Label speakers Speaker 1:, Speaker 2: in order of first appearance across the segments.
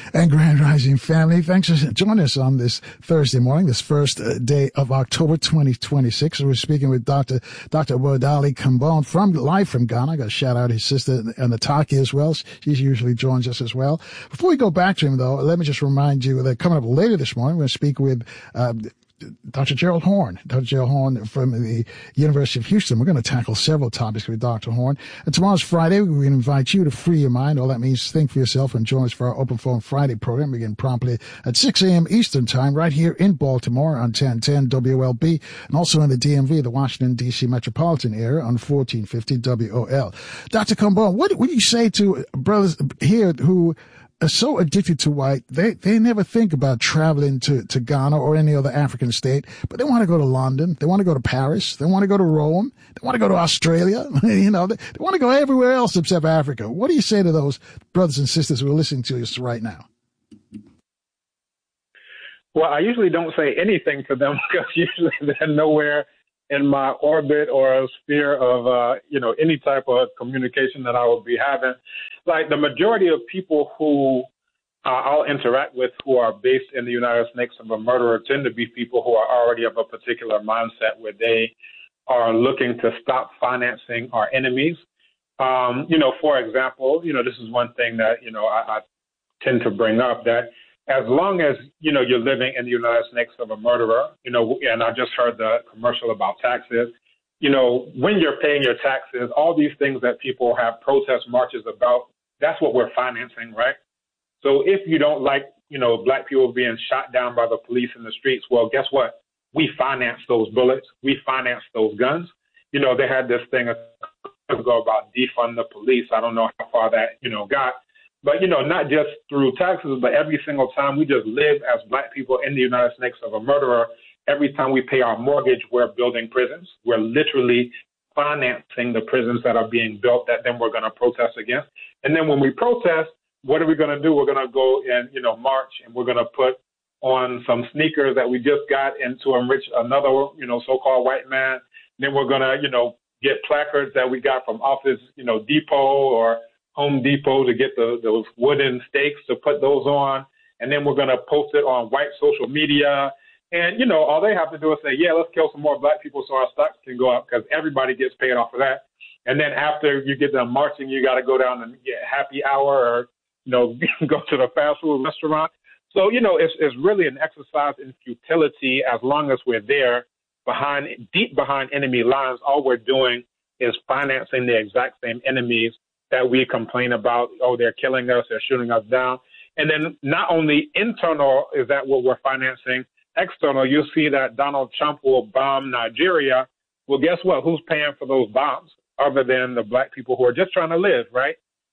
Speaker 1: And Grand Rising family, thanks for joining us on this Thursday morning, this first day of October 2026. We're speaking with Dr. Wodali Kambon live from Ghana. I got to shout out his sister Nataki as well. She usually joins us as well. Before we go back to him, though, let me just remind you that coming up later this morning, we're going to speak with Dr. Gerald Horne. Dr. Gerald Horne from the University of Houston. We're going to tackle several topics with Dr. Horne. And tomorrow's Friday. We invite you to free your mind. All that means think for yourself and join us for our Open Phone Friday program. Begin promptly at 6 a.m. Eastern Time right here in Baltimore on 1010 WLB and also in the DMV, the Washington, D.C. metropolitan area on 1450 WOL. Dr. Kambon, what do you say to brothers here who are so addicted to white, they never think about traveling to Ghana or any other African state, but they want to go to London, they want to go to Paris, they want to go to Rome, they want to go to Australia, they want to go everywhere else except Africa. What do you say to those brothers and sisters who are listening to us right now?
Speaker 2: Well, I usually don't say anything to them because usually they're nowhere in my orbit or a sphere of, any type of communication that I would be having. Like the majority of people who I'll interact with who are based in the United States of a murderer tend to be people who are already of a particular mindset where they are looking to stop financing our enemies. For example, this is one thing that, I tend to bring up, that as long as, you're living in the United States of a murderer, and I just heard the commercial about taxes, when you're paying your taxes, all these things that people have protest marches about, that's what we're financing, right? So if you don't like, black people being shot down by the police in the streets, well, guess what? We finance those bullets. We finance those guns. They had this thing ago about defund the police. I don't know how far that, got. But, not just through taxes, but every single time we just live as black people in the United States of a murderer, every time we pay our mortgage, we're building prisons. We're literally financing the prisons that are being built that then we're going to protest against. And then when we protest, what are we going to do? We're going to go and, march, and we're going to put on some sneakers that we just got and to enrich another, so-called white man. Then we're going to, get placards that we got from Office, Depot or Home Depot to get those wooden stakes to put those on. And then we're going to post it on white social media. And, all they have to do is say, yeah, let's kill some more black people so our stocks can go up because everybody gets paid off of that. And then after you get them marching, you got to go down and get happy hour or, go to the fast food restaurant. So, it's really an exercise in futility as long as we're there deep behind enemy lines. All we're doing is financing the exact same enemies that we complain about. Oh, they're killing us, they're shooting us down. And then not only internal is that what we're financing, external, you'll see that Donald Trump will bomb Nigeria. Well, guess what? Who's paying for those bombs other than the black people who are just trying to live, right?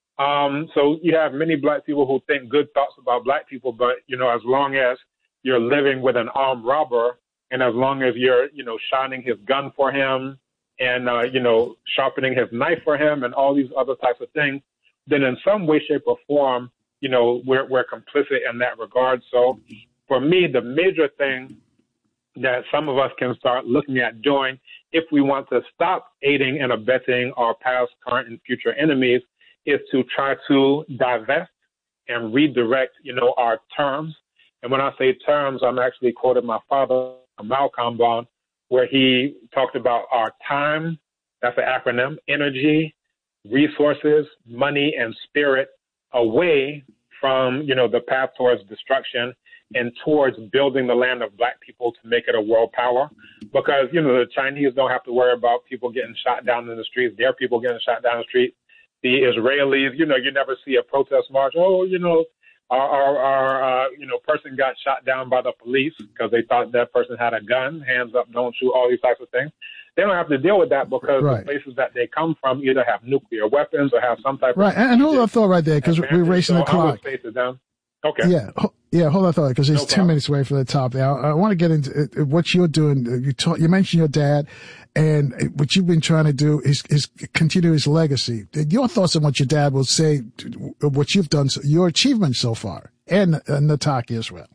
Speaker 2: So you have many black people who think good thoughts about black people, but, as long as you're living with an armed robber and as long as you're, shining his gun for him and, sharpening his knife for him and all these other types of things, then in some way, shape, or form, we're complicit in that regard. So for me, the major thing that some of us can start looking at doing if we want to stop aiding and abetting our past, current, and future enemies is to try to divest and redirect, our terms. And when I say terms, I'm actually quoting my father, Malcolm Bond, where he talked about our time, that's an acronym, energy, resources, money, and spirit away from, the path towards destruction and towards building the land of black people to make it a world power. Because, the Chinese don't have to worry about people getting shot down in the streets. Their people getting shot down the street. The Israelis, you never see a protest march. Oh, our person got shot down by the police because they thought that person had a gun, hands up, don't shoot, all these types of things. They don't have to deal with that because the places that they come from either have nuclear weapons or have some type of...
Speaker 1: Right, and hold that thought right there because we're racing the clock.
Speaker 2: I would say to them, okay.
Speaker 1: Yeah, hold that thought because it's 10 minutes away from the top. Now, I want to get into what you're doing. You mentioned your dad, and what you've been trying to do is continue his legacy. Your thoughts on what your dad will say, what you've done, your achievements so far, and Nataki as well.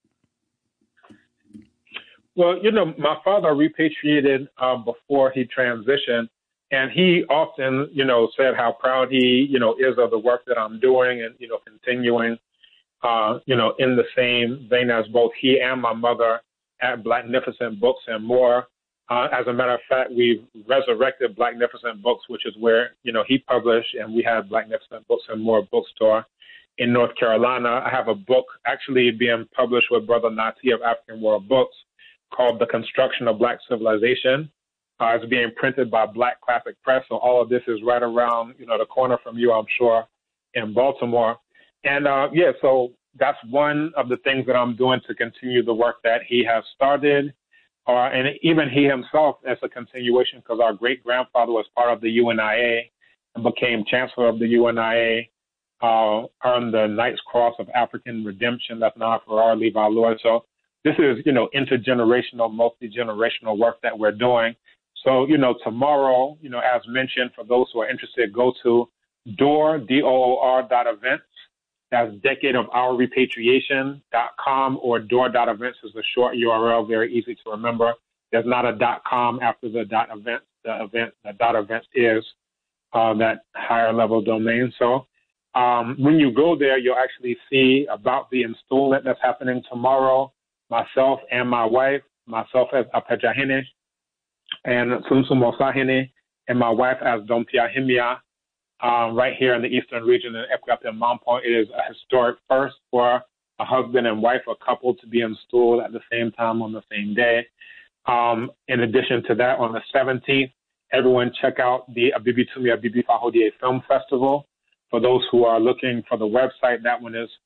Speaker 2: Well, my father repatriated before he transitioned, and he often, said how proud he, is of the work that I'm doing and, continuing in the same vein as both he and my mother at Blacknificent Books and More. As a matter of fact, we've resurrected Blacknificent Books, which is where, he published, and we have Blacknificent Books and More bookstore in North Carolina. I have a book actually being published with Brother Nati of African World Books called The Construction of Black Civilization. It's being printed by Black Classic Press, so all of this is right around, the corner from you, I'm sure, in Baltimore. And, so that's one of the things that I'm doing to continue the work that he has started. And even he himself as a continuation, because our great-grandfather was part of the UNIA and became chancellor of the UNIA, earned the Knight's Cross of African Redemption. That's now for our Levi Lord. So this is, intergenerational, multi-generational work that we're doing. So, tomorrow, as mentioned, for those who are interested, go to door.events. That's decadeofourrepatriation.com, or door.events is the short URL, very easy to remember. There's not a .com after the .events. The .events is that higher level domain. So when you go there, you'll actually see about the installment that's happening tomorrow. Myself and my wife, myself as Apejahene and Sunsumo Sahene, and my wife as Dompia Himia. Right here in the eastern region in Equiapta and Mount Point. It is a historic first for a husband and wife, a couple, to be installed at the same time on the same day. In addition to that, on the 17th, everyone check out the Abibitumi Abibi Fahodie Film Festival. For those who are looking for the website, that one is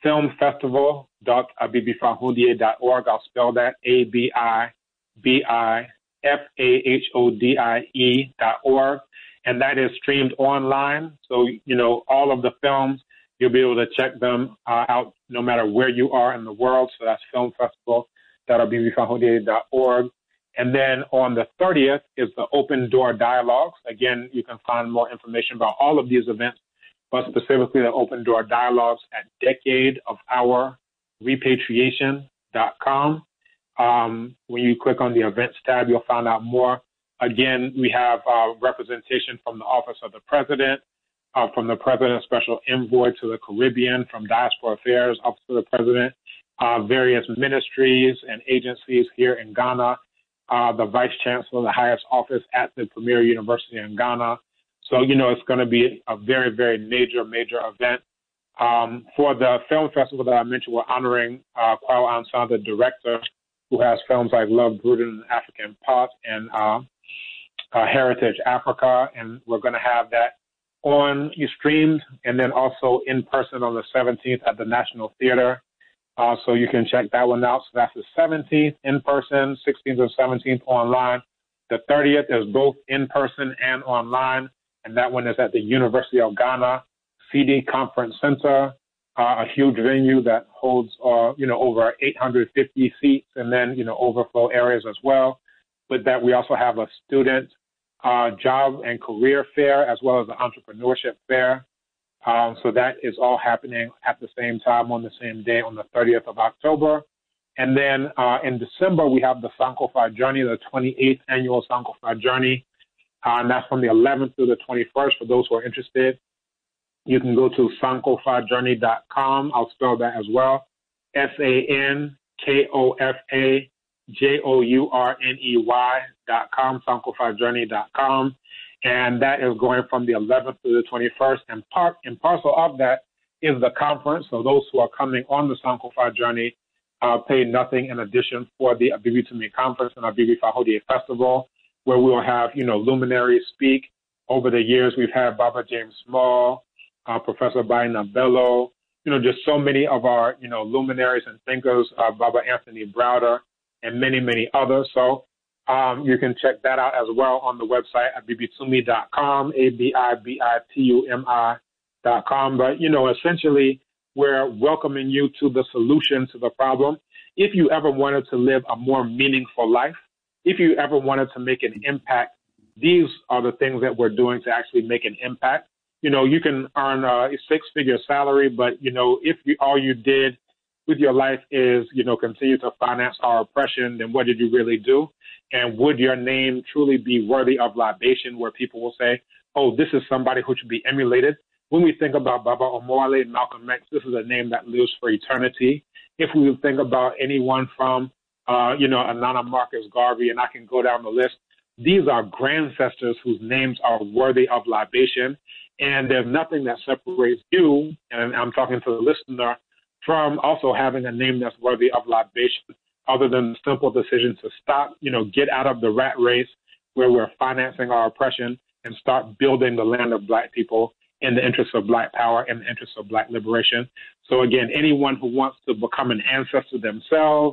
Speaker 2: filmfestival.abibifahodie.org. I'll spell that ABIBIFAHODIE.org. And that is streamed online. So, all of the films, you'll be able to check them out no matter where you are in the world. So that's filmfestival.abibifahodie.org. And then on the 30th is the Open Door Dialogues. Again, you can find more information about all of these events, but specifically the Open Door Dialogues at decadeofourrepatriation.com. When you click on the events tab, you'll find out more. Again, we have representation from the Office of the President, from the President's Special Envoy to the Caribbean, from Diaspora Affairs, Office of the President, various ministries and agencies here in Ghana, the Vice Chancellor, the highest office at the premier university in Ghana. So, it's going to be a very, very major event. For the film festival that I mentioned, we're honoring Kwao Ansan, the director, who has films like Love Brewed in an African Pot and Heritage Africa, and we're going to have that streamed and then also in person on the 17th at the National Theater. So you can check that one out. So that's the 17th in person, 16th and 17th online. The 30th is both in person and online, and that one is at the University of Ghana CD Conference Center, a huge venue that holds over 850 seats, and then overflow areas as well. With that, we also have a student job and career fair as well as an entrepreneurship fair. So that is all happening at the same time on the same day on the 30th of October. And then in December, we have the Sankofa Journey, the 28th annual Sankofa Journey. And that's from the 11th through the 21st. For those who are interested, you can go to sankofajourney.com. I'll spell that as well. SANKOFAJOURNEY.com, sankofajourney.com. And that is going from the 11th to the 21st. And part and parcel of that is the conference. So those who are coming on the Sankofa Journey pay nothing in addition for the Abibi Tumi Conference and Abibi Fahodie Festival, where we will have, luminaries speak. Over the years, we've had Baba James Small, Professor Baina Bello, just so many of our, luminaries and thinkers, Baba Anthony Browder, and many, many others. So you can check that out as well on the website at abibitumi.com, ABIBITUMI.com. But, essentially, we're welcoming you to the solution to the problem. If you ever wanted to live a more meaningful life, if you ever wanted to make an impact, these are the things that we're doing to actually make an impact. You can earn a six-figure salary, but, if all you did with your life is, continue to finance our oppression, then what did you really do? And would your name truly be worthy of libation, where people will say, oh, this is somebody who should be emulated? when we think about Baba Omowale and Malcolm X, this is a name that lives for eternity. If we think about anyone from, Nana Marcus Garvey, and I can go down the list, these are grandcestors whose names are worthy of libation. And there's nothing that separates you, and I'm talking to the listener, from also having a name that's worthy of libation, other than the simple decision to stop, get out of the rat race where we're financing our oppression and start building the land of Black people in the interest of Black power and the interest of Black liberation. So again, anyone who wants to become an ancestor themselves,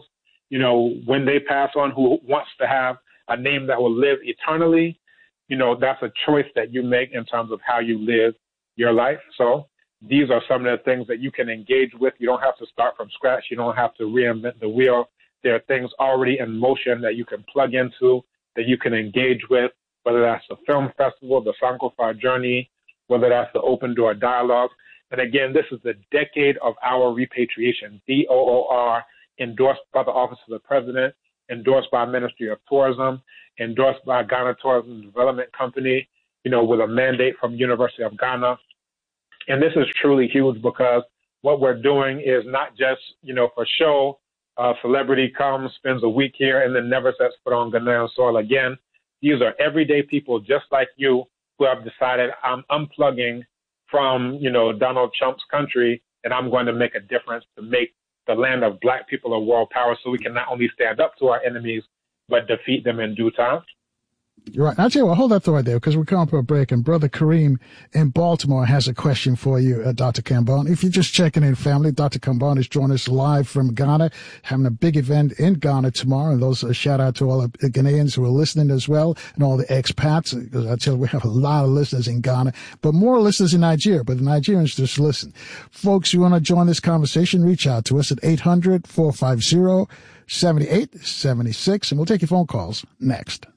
Speaker 2: when they pass on, who wants to have a name that will live eternally, that's a choice that you make in terms of how you live your life. So these are some of the things that you can engage with. You don't have to start from scratch. You don't have to reinvent the wheel. There are things already in motion that you can plug into, that you can engage with, whether that's the film festival, the Sankofa Journey, whether that's the Open Door Dialogue. And again, this is the decade of our repatriation, DOOR, endorsed by the Office of the President, endorsed by Ministry of Tourism, endorsed by Ghana Tourism Development Company, with a mandate from University of Ghana. And this is truly huge because what we're doing is not just, for show. A celebrity comes, spends a week here, and then never sets foot on Ghanaian soil again. These are everyday people just like you who have decided I'm unplugging from, Donald Trump's country, and I'm going to make a difference to make the land of Black people a world power so we can not only stand up to our enemies, but defeat them in due time.
Speaker 1: You're right. I'll tell you what, hold that thought there because we're coming up for a break. And Brother Kareem in Baltimore has a question for you, Dr. Kambon. If you're just checking in, family, Dr. Kambon is joining us live from Ghana, having a big event in Ghana tomorrow. And those shout out to all the Ghanaians who are listening as well and all the expats. Because I tell you, we have a lot of listeners in Ghana, but more listeners in Nigeria. But the Nigerians just listen. Folks, you want to join this conversation, reach out to us at 800-450-7876, and we'll take your phone calls next.